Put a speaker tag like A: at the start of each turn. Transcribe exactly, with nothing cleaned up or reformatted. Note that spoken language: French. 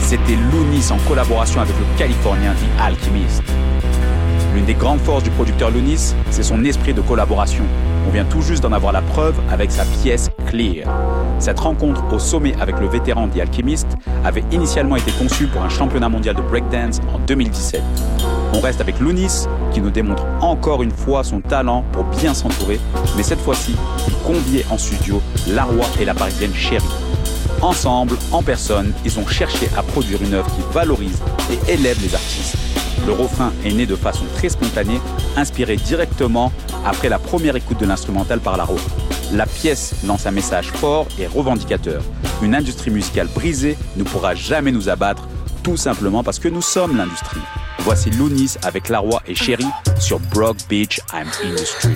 A: C'était Loonis en collaboration avec le Californien The Alchemist. L'une des grandes forces du producteur Loonis, c'est son esprit de collaboration. On vient tout juste d'en avoir la preuve avec sa pièce Clear. Cette rencontre au sommet avec le vétéran The Alchemist avait initialement été conçue pour un championnat mondial de breakdance en deux mille dix-sept. On reste avec Loonis, qui nous démontre encore une fois son talent pour bien s'entourer, mais cette fois-ci, il conviait en studio Laroi et la parisienne Chérie. Ensemble, en personne, ils ont cherché à produire une œuvre qui valorise et élève les artistes. Le refrain est né de façon très spontanée, inspiré directement après la première écoute de l'instrumental par Laroi. La pièce lance un message fort et revendicateur. Une industrie musicale brisée ne pourra jamais nous abattre, tout simplement parce que nous sommes l'industrie. Voici Loonis avec Laroi et Chérie sur Brock Beach I'm Industry.